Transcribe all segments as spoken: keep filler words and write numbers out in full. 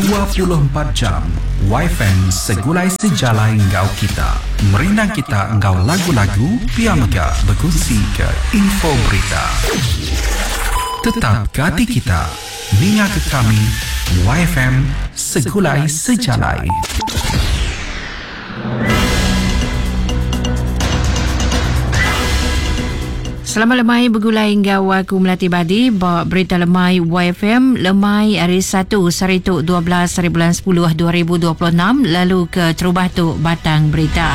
dua puluh empat jam Y F M segulai sejalai engkau kita. Merindang kita engkau lagu-lagu, pia mega berkongsi ke info berita. Tetap ke hati kita, mingat ke kami, Y F M segulai sejalai. Selamat lemai bergulai hingga waku melati badi bawa berita lemai Y F M lemai hari satu Sarituk dua belas hari bulan sepuluh dua ribu dua puluh enam lalu ke Terubah tu batang berita.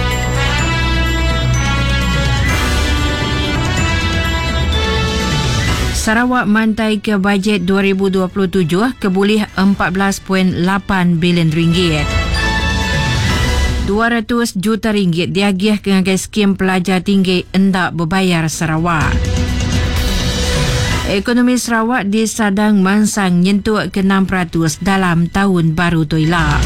Sarawak mantai ke bajet dua ribu dua puluh tujuh kebulih empat belas perpuluhan lapan bilion ringgit. dua ratus juta ringgit diagih kengagai skim pelajar tinggi hendak berbayar Sarawak. Ekonomi Sarawak disadang mansang nyentuh ke enam peratus dalam tahun baru toila.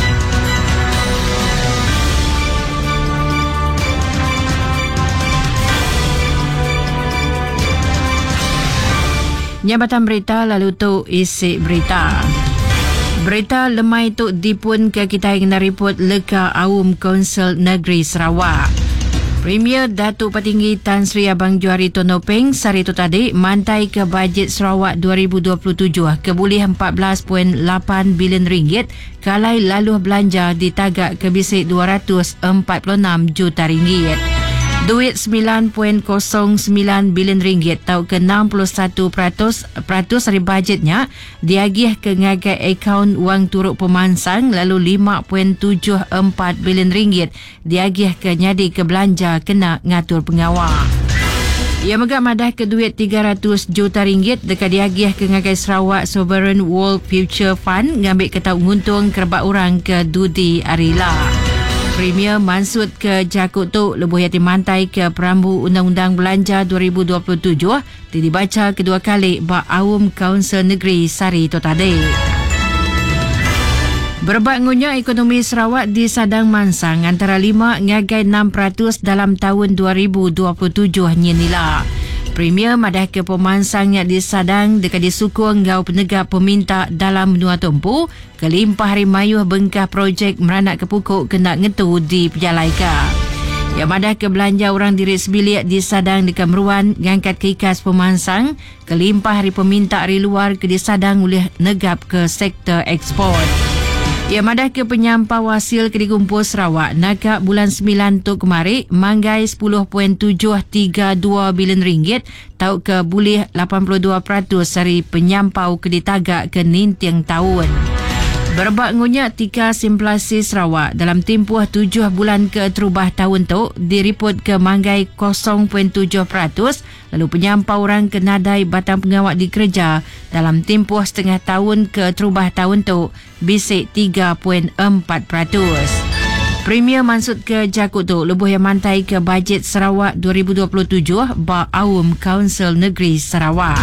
Nyabatan berita lalu tu isi berita. Berita lemai tu dipun ke kita ingin report leka awam Kaunsil Negeri Sarawak. Premier Datuk Petinggi Tan Sri Abang Johari Tonopeng sari tu tadi mantai ke bajet Sarawak dua ribu dua puluh tujuh kebulih empat belas perpuluhan lapan bilion ringgit kalai laluh belanja ditagak ke bisik dua ratus empat puluh enam juta ringgit. Duit sembilan perpuluhan kosong sembilan bilion ringgit tau ke enam puluh satu peratus dari bajetnya diagih ke ngagai akaun wang turut pemansang lalu lima perpuluhan tujuh empat bilion ringgit diagih ke nyadi ke belanja kena ngatur pengawal. Ia megak madah ke duit tiga ratus juta ringgit dekat diagih ke ngagai Sarawak Sovereign World Future Fund ngambil ketau nguntung kerbat orang ke Dudi Arila. Premier mansut ke Jakut tu lebuh yati mantai ke Perambu Undang-Undang Belanja dua ribu dua puluh tujuh dibaca kedua kali ba awam Kaunsil Negeri sari tu tadi. Berbat ngunya ekonomi Sarawak disadang mansang antara lima ngagai enam peratus dalam tahun dua ribu dua puluh tujuh nyenila. Premier madah ke pemansang yang disadang dekat disukung ngau penegak peminta dalam benua tumpu kelimpah hari mayuh bengkah projek meranak ke pukuk kena ngetu di Pejalaika. Yang madah ke belanja orang diri sebilik disadang dekat meruan ngangkat ke ikas pemansang kelimpah hari peminta hari luar ke disadang oleh negap ke sektor ekspor. Ia madah ke penyampau hasil ke dikumpul Sarawak nakak bulan sembilan tu kemari manggai sepuluh perpuluhan tujuh tiga dua bilion ringgit tau ke bulih lapan puluh dua peratus dari penyampau ke ditagak ke nintiang tahun. Berbak ngunya tika simplasi Sarawak dalam tempoh tujuh bulan ke terubah tahun tu diriput ke manggai kosong perpuluhan tujuh peratus lalu penyampau orang ke nadai batang pengawak dikerja dalam tempoh setengah tahun ke terubah tahun tu bisik tiga perpuluhan empat peratus. Premier mansut ke Jakut tu lebuh yang mantai ke bajet Sarawak dua ribu dua puluh tujuh ba awam Kaunsil Negeri Sarawak.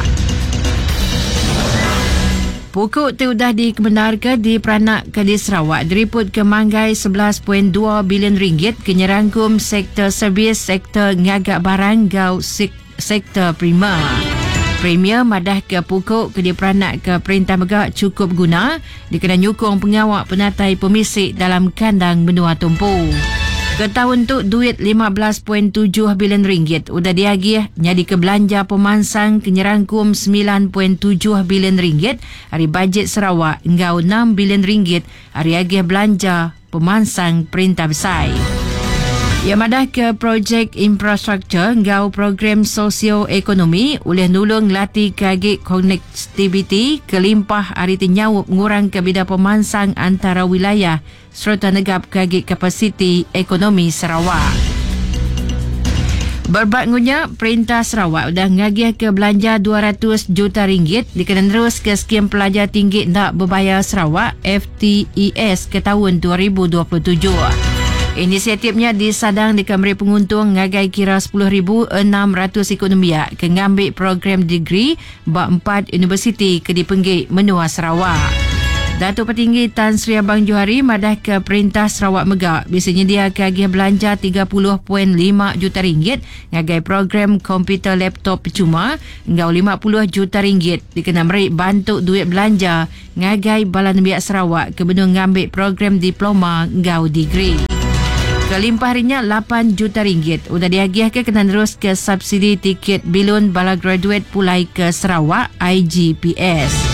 Pokok tu dah dikebenarkan di peranak ke di Sarawak diriput ke manggai sebelas perpuluhan dua bilion ringgit ke nyerangkum sektor servis, sektor ngagak barang gau sektor prima. Premier madah ke pokok ke di peranak ke Perintah Megak cukup guna dikena nyukung pengawak penatai pemisik dalam kandang benua tumpu. Ke tahun tu duit lima belas perpuluhan tujuh bilion ringgit udah diagih nyadi ke belanja pemansang ke nyerangkum sembilan perpuluhan tujuh bilion ringgit hari bajet Sarawak engau enam bilion ringgit hari agih belanja pemansang Perintah Besar. Ia madah ke projek infrastruktur engau program sosioekonomi oleh nulung latih kagik connectivity kelimpah hari tinyawup ngurang ke bidang pemansang antara wilayah serta negap kagik kapasiti ekonomi Sarawak. Berbat ngunya Perintah Sarawak dah ngagih ke belanja dua ratus juta ringgit dikena terus ke skim pelajar tinggi nak berbayar Sarawak F T E S ke tahun dua ribu dua puluh tujuh. Inisiatifnya disadang di Kameri Penguntung ngagai kira sepuluh ribu enam ratus ekonomia ke ngambil program degree bak empat universiti ke dipenggik menua Sarawak. Datuk Petinggi Tan Sri Abang Johari madah ke Perintah Sarawak Megak biasanya dia agih belanja tiga puluh perpuluhan lima juta ringgit ngagai program komputer laptop percuma ngau lima puluh juta ringgit dikena merik bantuk duit belanja ngagai Balan Biak Sarawak kebenung ngambil program diploma ngau degree. Kelimpah harinya lapan juta ringgit udah diagih ke kena terus ke subsidi tiket bilun bala graduate pulai ke Sarawak I G P S.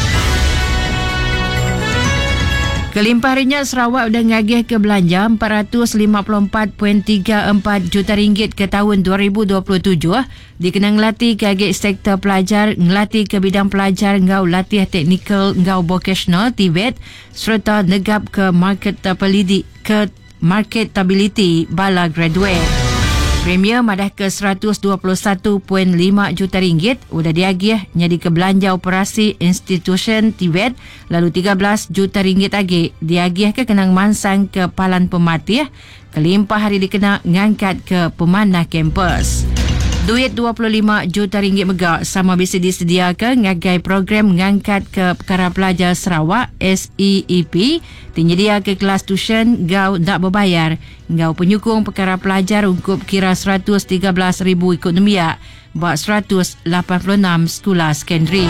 Kelimpah harinya Sarawak sudah ngagih ke belanja empat ratus lima puluh empat perpuluhan tiga empat juta ringgit ke tahun dua ribu dua puluh tujuh dikenang ngelatih ke agak sektor pelajar, ngelatih ke bidang pelajar ngau latih teknikal ngau vocational T V E T serta negap ke marketability ke marketability bala graduate. Premier madah ke seratus dua puluh satu perpuluhan lima juta ringgit udah diagih nyadi ke belanja operasi institution T V E T lalu tiga belas juta ringgit lagi diagih ke kenang mansang ke palan pematih kelimpah hari dikena ngangkat ke pemanah kampus. Duit dua puluh lima juta ringgit megak sama bisa disediakan ngagai program ngangkat ke perkara pelajar Sarawak S E E P tinyedia ke kelas tuition gau tak berbayar ngau penyukung perkara pelajar ungkup kira seratus tiga belas ribu ikut nemiak buat seratus lapan puluh enam sekolah sekondari.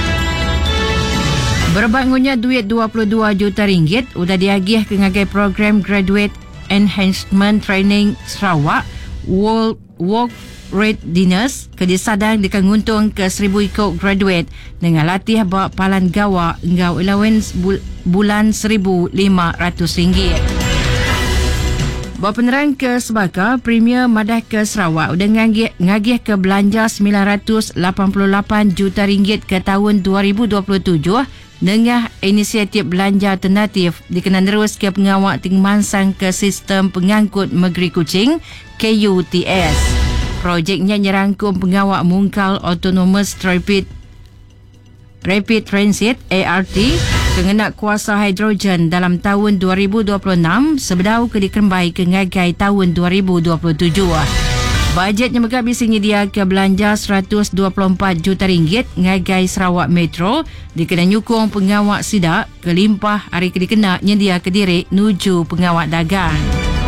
Berbangunnya duit dua puluh dua juta ringgit udah diagih ke ngagai program Graduate Enhancement Training Sarawak World Work Readiness ke disadang dekat nguntung ke seribu ikut graduate dengan latih bawa palan gawa ngau allowance bul- bulan seribu lima ratus ringgit. Bawa penerang ke Sebaka, Premier madah ke Sarawak udah ngagih, ngagih ke belanja sembilan ratus lapan puluh lapan juta ringgit ke tahun dua ribu dua puluh tujuh dengan inisiatif belanja alternatif dikena terus ke pengawak tingmansang ke sistem pengangkut Negeri Kuching K U T S. Projeknya nyerangkum pengawak mungkal Autonomous Rapid Rapid Transit A R T kengena kuasa hidrogen dalam tahun dua ribu dua puluh enam sebedau ke dikembai ke ngagai tahun dua ribu dua puluh tujuh. Bajetnya megak bisa nyedia ke belanja seratus dua puluh empat juta ringgit ngagai Sarawak Metro dikena nyukung pengawak sidak kelimpah hari ke dikena nyedia ke diri nuju pengawak dagang.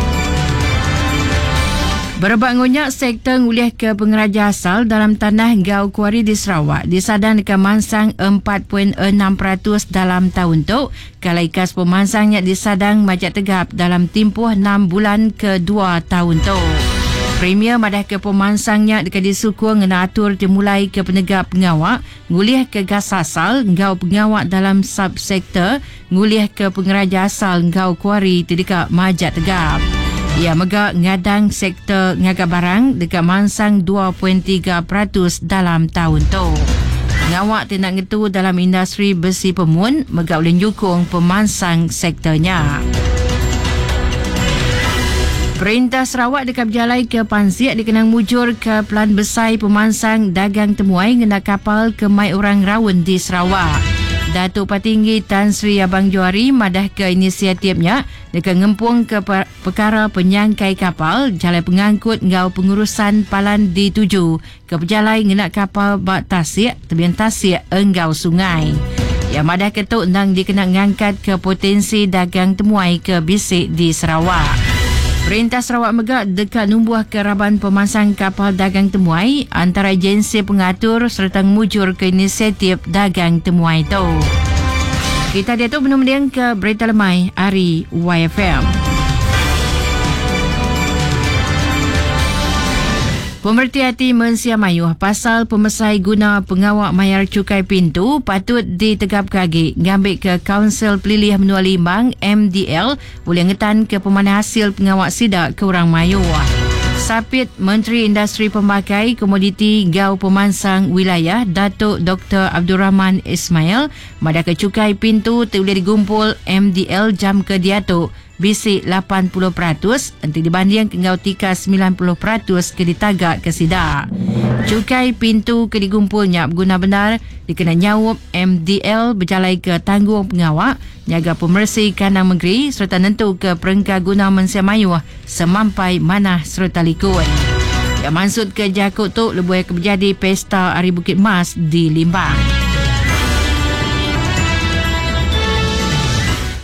Berbangunnya sektor nguliah ke pengeraja asal dalam tanah gau kuari di Sarawak disadang dekat mansang empat perpuluhan enam peratus dalam tahun tu kalau ikas pemansangnya disadang majak tegap dalam tempoh enam bulan ke dua tahun tu. Premier madah ke pemansangnya dekat disukung ngena atur dimulai ke penegak pengawak nguliah ke gas asal gau pengawak dalam subsektor nguliah ke pengeraja asal gau kuari dekat majak tegap. Ia megak ngadang sektor ngagak barang dekat mansang dua perpuluhan tiga peratus dalam tahun tu. Ngawak tindak ngetu dalam industri besi pemun megak boleh nyukung pemansang sektornya. Perintah Sarawak dekat berjalai ke Pansiak dikenang mujur ke pelan besar pemansang dagang temuai ngena kapal ke mai orang rawon di Sarawak. Datuk Petinggi Tan Sri Abang Johari madah ke inisiatifnya dekat ngempung ke per- perkara penyangkai kapal jalan pengangkut ngau pengurusan palan dituju ke berjalai ngena kapal bak tasik tebian tasik enggau sungai. Yang madah ketuk nang dikena ngangkat ke potensi dagang temuai ke bisik di Sarawak. Perintah Sarawak Megak dekat numbuh keraban pemansang kapal dagang temuai antara agensi pengatur serta mujur ke inisiatif dagang temuai itu. Kita dia tu menumdiang ke berita lemai hari Y F M. Pemerhati hati mensia mayuh pasal pemesai guna pengawak mayar cukai pintu patut ditegap kaki ngambil ke Kaunsil Pelilih Menua Limbang M D L boleh ngetan ke pemanah hasil pengawak sidak ke orang mayuh. Sapit Menteri Industri Pemakai Komoditi Gau Pemansang Wilayah Datuk Doktor Abdul Rahman Ismail madah ke cukai pintu boleh digumpul M D L jam ke diatuk bisik lapan puluh peratus nanti dibanding ke ngau tika sembilan puluh peratus ke ditagak ke sidak. Cukai pintu ke digumpulnya berguna benar dikena nyawup M D L berjalai ke tanggung pengawak nyaga pemersih kandang negeri serta nentu ke perengka guna mensia mayuh semampai manah serta likun. Yang maksud ke jakut tu lebuh ke berjadi pesta Hari Bukit Mas di Limbang.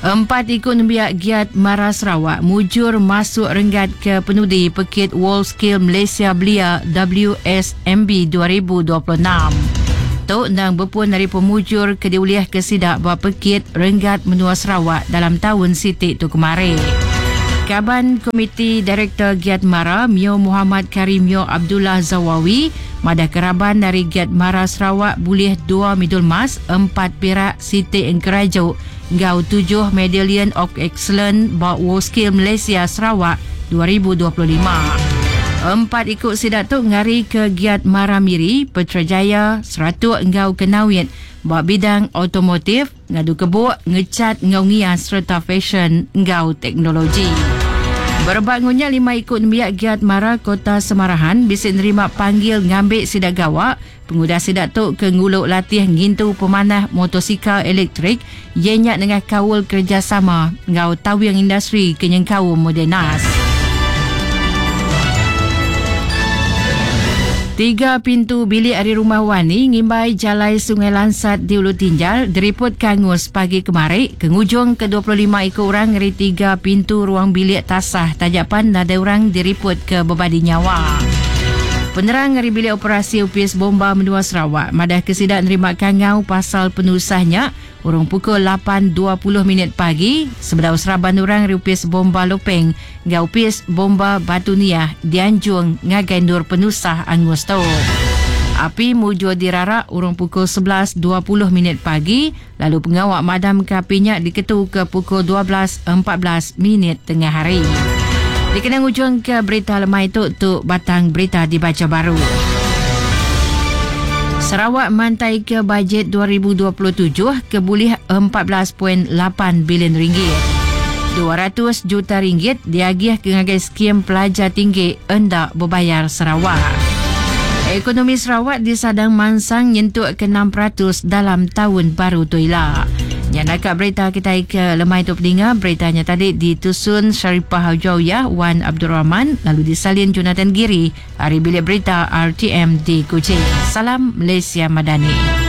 Empat ekonomi Giat Mara Sarawak mujur masuk renggat ke penudi Pekit World Scale Malaysia Belia W S M B dua ribu dua puluh enam. Tok nang berpun dari pemujur ke diuliah ke sidak buat Pekit renggat menua Sarawak dalam tahun sitik tu kemarin. Kaban Komiti Direktor Giat Mara Mio Muhammad Karim Mio Abdullah Zawawi madah keraban dari Giat Mara Sarawak boleh dua medal emas, empat perak, sitik engkerajuk ngau tujuh Medallion of Excellence buat World Scale Malaysia Sarawak dua ribu dua puluh lima. Empat ikut sidak tu ngari ke Giat Mara Miri, Putrajaya, Seratuk ngau Kenawit buat bidang otomotif, ngadu kebuk, ngecat ngau ngias serta fashion ngau teknologi. Berbangunnya lima ikut biak Giat Mara Kota Semarahan bisa nerima panggil ngambil sidak gawak pengudah sidak tu ke nguluk latih ngintu pemanah motosikal elektrik ianya dengan kawal kerjasama ngau tawiang industri kenyang kaum Modernas. Tiga pintu bilik ari rumah wani ngimbai Jalai Sungai Lansat di Ulu Tinjal diriput kangus pagi kemarin kengujung ke dua puluh lima ekor orang dari tiga pintu ruang bilik tasah tajapan ada orang diriput ke bebadi nyawa. Penerang dari bilik operasi U P S Bomba Menua Sarawak madah kesidak nerima kangau pasal penusahnya urung pukul lapan dua puluh minit pagi sebedau seraban orang dari U P S Bomba Lopeng ngau U P S Bomba Batu Niah dianjung ngagai nur penusah angus tu. Api mujur dirarak urung pukul sebelas dua puluh minit pagi lalu pengawak madam kapinya diketu ke pukul dua belas empat belas minit tengah hari. Dikenang ujung ke berita lemah itu untuk batang berita dibaca baru. Sarawak mantai ke bajet dua ribu dua puluh tujuh ke boleh empat belas perpuluhan lapan bilion ringgit. dua ratus juta ringgit diagih ke ngagai skim pelajar tinggi endak berbayar Sarawak. Ekonomi Sarawak disadang mansang nyentuh ke enam peratus dalam tahun baru tu ilah. Yang nak berita kita ke lemah itu pendengar, beritanya tadi ditusun Syarifah Haujawiyah, Wan Abdul Rahman, lalu disalin Jonathan Giri, hari bilik berita R T M di Kuching. Salam Malaysia Madani.